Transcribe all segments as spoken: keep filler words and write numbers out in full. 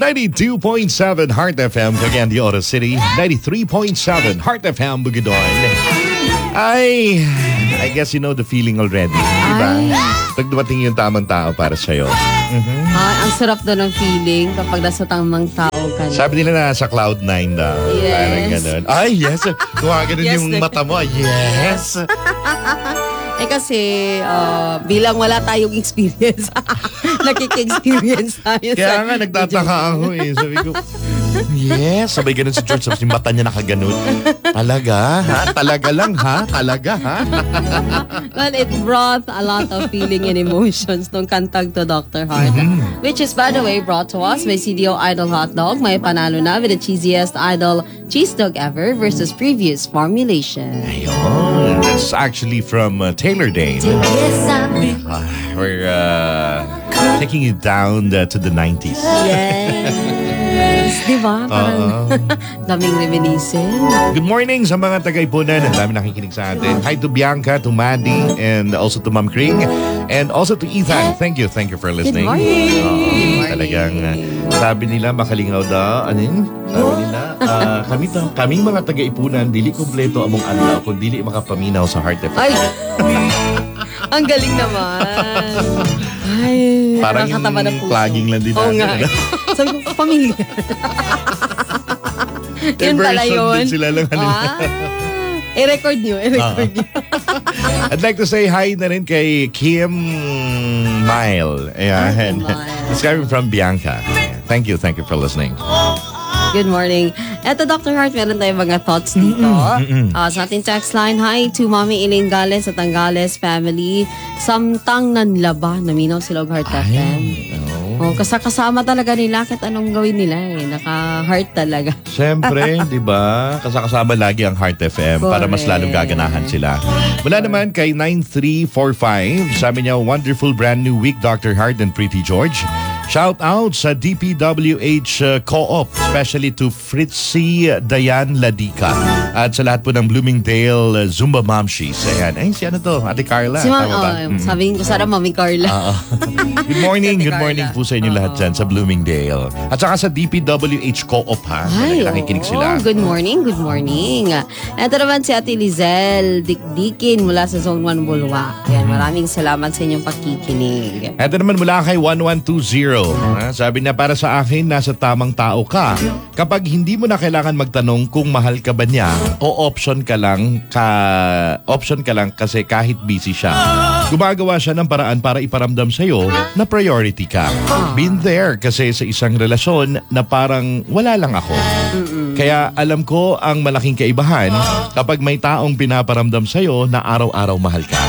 ninety-two point seven Heart F M, Cagayan de Oro City. ninety-three point seven Heart F M, Bukidnon. Ay, I guess you know the feeling already, di ba? Pag dumating yung tamang tao para sa'yo. Mm-hmm. Ah, ang sarap daw ng feeling kapag nasa tamang tao ka na. Sabi nila nasa cloud nine daw. Yes. Parang ganun. Ay, yes. Kuha ganun yes, yung mata mo. Yes. Eh kasi, uh, bilang wala tayong experience, nakiki-experience tayo. Kaya nga, nagtataka ako eh. Sabi ko, yes. Sabay ganun si George. Sabi yung mata niya nakaganon. Talaga? Ha? Talaga lang ha? Talaga ha? Well, it brought a lot of feeling and emotions nung kantag to Doctor Heart. Mm-hmm. Which is, by the way, brought to us by C D O Idol Hot Dog. May panalo na with the cheesiest Idol cheese dog ever versus previous formulation. Ayun. That's actually from uh, Taylor Dane. Uh, we're uh, taking it down uh, to the nineties. Yes. Diba? Parang uh, daming reminiscence. Good morning sa mga taga-Ipunan. Ang dami nakikinig sa atin. Hi to Bianca, to Maddie, and also to Ma'am Kring. And also to Ethan. Thank you. Thank you for listening. Good morning. Uh, Good morning. Talagang uh, sabi nila makalingaw daw. Ano yun? Sabi nila, uh, kami to, kaming mga taga-Ipunan, dili kompleto among adlaw kung dili makapaminaw sa Heart F M. Ay! Ang galing naman. Ay, parang yung plugging lang din natin. Oo nga. Sabi ko, pamilya. Yun pala yun. Sila lang, ah, i-record nyo, i-record nyo. I'd like to say hi na rin kay Kim Mile. Ayan. It's coming from Bianca. Thank you, thank you for listening. Good morning. Eto, Doctor Heart, meron tayong mga thoughts dito. Mm-hmm. Uh, sa ating text line, hi to Mommy Iling Gales at ang Gales family. Samtang nanlaba, naminaw sila og Heart F M. Oh, kasakasama talaga nila kahit anong gawin nila eh. Naka-heart talaga. Siyempre, di ba? Kasakasama lagi ang Heart F M. Correct. Para mas lalong gaganahan sila. Mula naman kay nine three four five, sabi niya, wonderful brand new week, Doctor Heart and Pretty George. Shout out sa D P W H uh, Co-op, especially to Fritzy Dayan Ladica. At sa lahat po ng Bloomingdale uh, Zumba Momshies. Ayan. Ay, si ano to? Ate Carla. Si Ma- oh, mm. Sabihin ko sana Mami Carla. Uh, good morning, good morning po sa inyo uh, lahat dyan sa Bloomingdale. At saka sa D P W H Co-op ha. Ay, nakikinig oh, sila. Good morning, good morning. Ito naman si Ate Lizelle Dikdikin mula sa Zone one Bulwa. Ayan, maraming salamat sa inyong pakikinig. Ito naman mula kay one one two zero. Ha? Sabi na, para sa akin, nasa tamang tao ka. Kapag hindi mo na kailangan magtanong kung mahal ka ba niya o option ka lang ka option ka lang kasi kahit busy siya. Gumagawa siya ng paraan para iparamdam sa'yo na priority ka. Been there kasi sa isang relasyon na parang wala lang ako. Kaya alam ko ang malaking kaibahan kapag may taong pinaparamdam sa'yo na araw-araw mahal ka.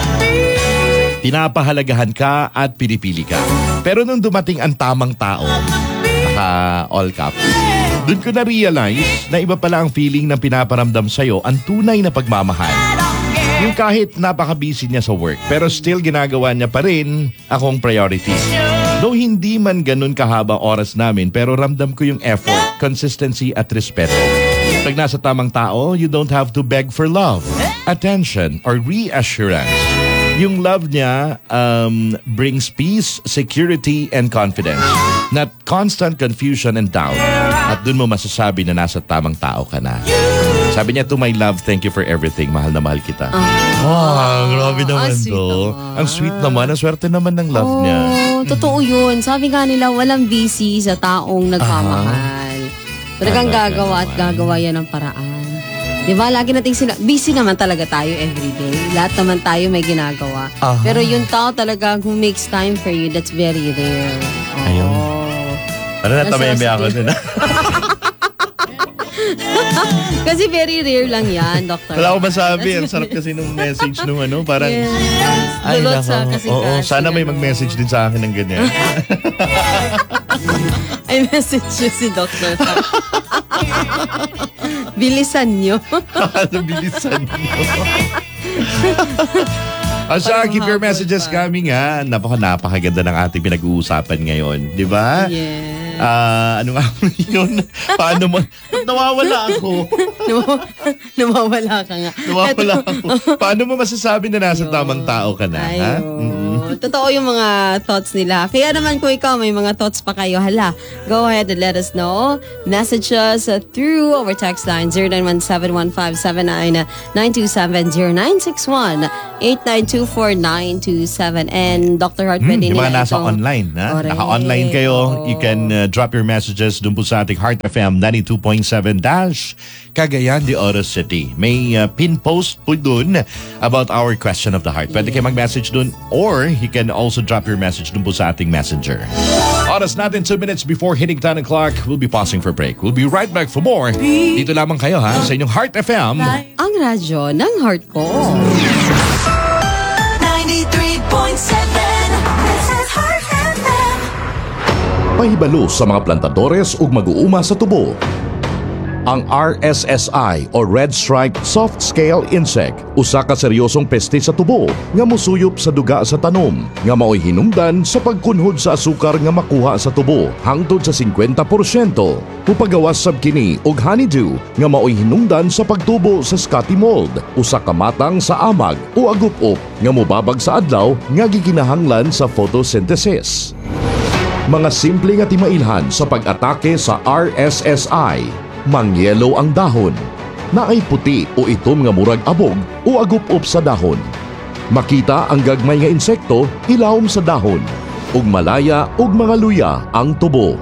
Pinapahalagahan ka at pinipili ka. Pero nung dumating ang tamang tao, naka all caps, doon ko na-realize na iba pala ang feeling na pinaparamdam sa'yo ang tunay na pagmamahal. Yung kahit napaka-busy niya sa work, pero still ginagawa niya pa rin akong priority. Though hindi man ganun kahaba oras namin, pero ramdam ko yung effort, consistency at respeto. Pag nasa tamang tao, you don't have to beg for love, attention, or reassurance. Yung love niya um, brings peace, security, and confidence. Not constant confusion and doubt. At dun mo masasabi na nasa tamang tao ka na. Sabi niya, to my love, thank you for everything. Mahal na mahal kita. Oh, oh grabe naman to. Naman. Ang sweet naman. Ang swerte naman ng love oh, niya. Totoo yun. Sabi nga nila, walang busy sa taong nagmamahal. Talagang gagawa at gagawa yan ng paraan. Di ba? Lagi nating sila, busy naman talaga tayo everyday. Lahat naman tayo may ginagawa. Uh-huh. Pero yung tao talaga who makes time for you, that's very rare. Oh. Ayun. Ano na tamayami ako din? Kasi very rare lang yan, Doctor. Wala ko masabi. Ang sarap kasi nung message nung ano. Parang, yes. Ay, Dulot sa kasing oo, sana may mag-message din sa akin ng ganyan. Ay, message yun si Doctor. Bilisan nyo. Ano bilisan nyo? Asa, keep your messages coming ha. Napaka napakaganda ng ating pinag-uusapan ngayon. Di ba? Yes. Uh, ano nga yun? Paano mo? Nawawala ako. Nawawala ka nga. Nawawala ako. Paano mo masasabi na nasa tamang tao ka na? Ha? Mm-hmm. Oo, totoo yung mga thoughts nila. Kaya naman kung ikaw may mga thoughts pa kayo, hala, go ahead and let us know. Message us uh, through our text line zero nine one seven one five seven nine nine two seven zero nine six one eight nine two four nine two seven. And Doctor Hart, Hmm, pwede yung mga nila nasa itong- online, ha? Correct. Naka-online kayo, Oo. you can uh, drop your messages dun po sa ating Heart F M ninety-two point seven dash Cagayan de Oro City. May uh, pin post po dun about our question of the heart. Pwede kayo mag-message dun or you can also drop your message dun po sa ating messenger. Oras natin two minutes before hitting ten o'clock. We'll be pausing for break. We'll be right back for more. Dito lamang kayo ha sa inyong Heart F M. Ang radyo ng heart ko. ninety-three point seven This is Heart F M. Pahibalo sa mga plantadores ug mag-uuma sa tubo. Ang R S S I o Red Stripe Soft Scale Insect usa ka seryosong peste sa tubo nga musuyop sa duga sa tanom nga mao'y hinungdan sa pagkunhod sa asukar nga makuha sa tubo hangtod sa fifty percent. Upagawas sab kini og honeydew nga mao'y hinungdan sa pagtubo sa scotty mold usa ka matang sa amag o agup-up nga mobabag sa adlaw nga gikinahanglan sa photosynthesis. Mga simple nga timailhan sa pag-atake sa R S S I. Mangyelo ang dahon. Naay puti o itom nga murag abog o agup-up sa dahon. Makita ang gagmay nga insekto ilawom sa dahon. Ug malaya ug mga luya ang tubo.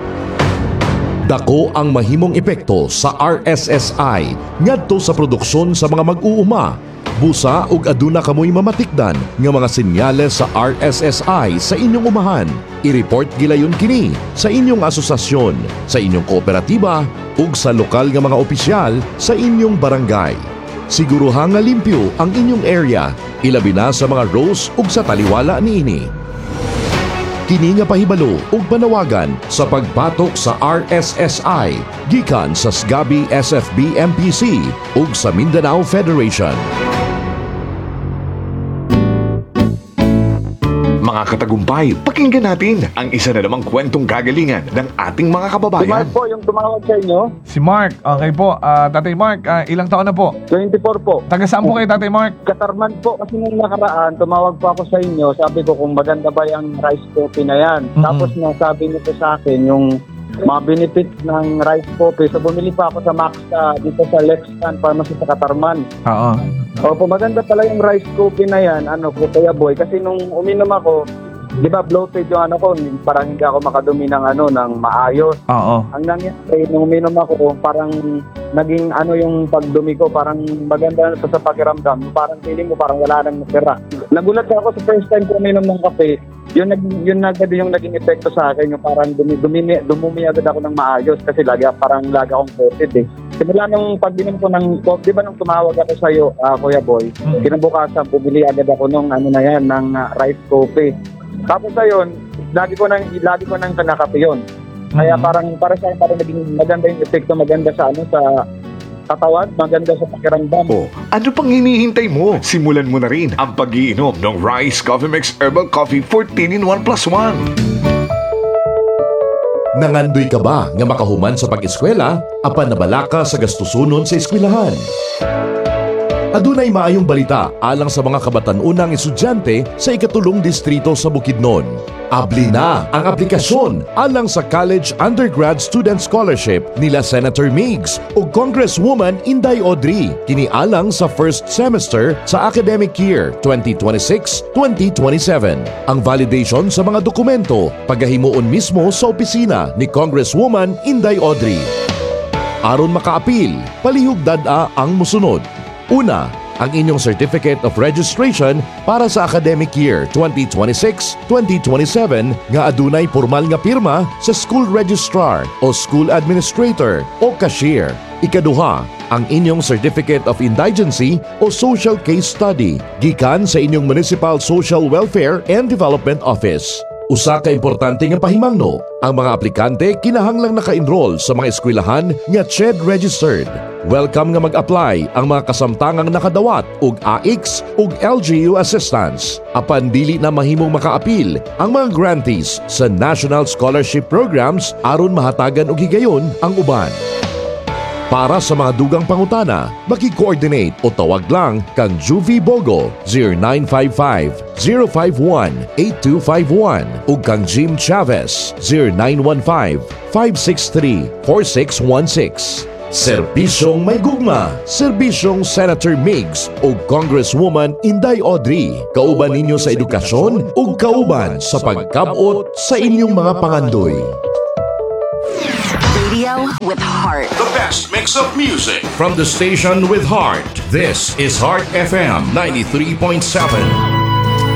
Dako ang mahimong epekto sa R S S I ngadto sa produksyon sa mga mag-uuma. Busa ug aduna kamoy mamatikdan nga mga senyales sa R S S I sa inyong umahan. I-report gilayon kini sa inyong asosasyon, sa inyong kooperatiba ug sa lokal nga mga opisyal sa inyong barangay. Siguruha nga limpyo ang inyong area, ilabi na sa mga rows ug sa taliwala niini. Kini nga pahibalo ug panawagan sa pagbatok sa R S S I gikan sa S G A B I S F B M P C ug sa Mindanao Federation. Mga katagumpay, pakinggan natin ang isa na namang kwentong gagalingan ng ating mga Si kababayan. Mark po yung tumawag sa inyo. Si Mark, okay po. Ah, Tatay Mark, ah, ilang taon na po? twenty-four po. Taga saan po kayo, Tatay Mark? Katarman po kasi nung nakaraan, tumawag po ako sa inyo. Sabi ko kung maganda ba yung rice coffee na yan. Mhm. Tapos nasabi niyo po sa akin yung mga benefits ng rice coffee. So bumili pa ako sa Max uh, dito sa Lexan Pharmacy sa Katarman. Oo. Opo, maganda pala yung rice coffee na yan, ano po, Kuya Boy. Kasi nung uminom ako, di ba bloated yung ano ko, parang hindi ako makadumi ng ano, ng maayos. Oo. Ang nangyari, nung uminom ako, parang naging ano yung pagdumi ko, parang maganda na sa pakiramdam. Parang feeling mo, parang wala nang natira. Nagulat ako sa first time ko uminom ng kape, yun, nag, yun agad yung naging epekto sa akin, yung parang dumi, dumi, dumumi agad ako ng maayos kasi lagi, parang lagi akong coated eh. Simula nung pag-inom ko ng coffee, di ba nung tumawag ako sa iyo, uh, Kuya Boy, Hmm. kinabukasan, bumili agad ako nung ano na yan, ng uh, rice coffee. Tapos ayun, lagi ko nang lagi ko nang kanakape yun. Kaya Mhm. parang para sa akin parang naging maganda yung epekto, maganda sa ano sa katawan, maganda sa pakiramdam. O, ano pang hinihintay mo? Simulan mo na rin ang pag-iinom ng Rice Coffee Mix Herbal Coffee fourteen in one plus one. Nangandoy ka ba nga makahuman sa pag-eskwela apan nabala ka sa gastusunon sa eskwelahan? Adunay maayong balita alang sa mga kabatan-unang estudyante sa ikatulong distrito sa Bukidnon. Abli na ang aplikasyon alang sa College Undergrad Student Scholarship nila Senator Migs o Congresswoman Inday Audrey kini alang sa first semester sa academic year twenty twenty-six twenty twenty-seven. Ang validation sa mga dokumento pagahimuon mismo sa opisina ni Congresswoman Inday Audrey. Aron makaapil, palihog dad-a ang musunod. Una, ang inyong Certificate of Registration para sa academic year twenty twenty-six twenty twenty-seven nga adunay formal nga pirma sa school registrar o school administrator o cashier. Ikaduha, ang inyong Certificate of Indigency o Social Case Study gikan sa inyong Municipal Social Welfare and Development Office. Usa ka importante nga pahimangno, ang mga aplikante kinahanglang naka-enroll sa mga eskwelahan nga C H E D registered. Welcome nga mag-apply ang mga kasamtangang nakadawat og A X ug L G U assistance. Apan dili na mahimong makaapil ang mga grantees sa National Scholarship Programs aron mahatagan og higayon ang uban. Para sa mga dugang pangutana, maki-coordinate o tawag lang kang Juvie Bogo zero nine five five, zero five one, eight two five one ug kang Jim Chavez zero nine one five, five six three, four six one six. Serbisyong may gugma, serbisyong Senator Migs o Congresswoman Inday Audrey. Kauban ninyo sa edukasyon o kauban sa pagkabot sa inyong mga pangandoy. Radio with heart. The best mix of music from the station with heart. This is Heart F M ninety-three point seven.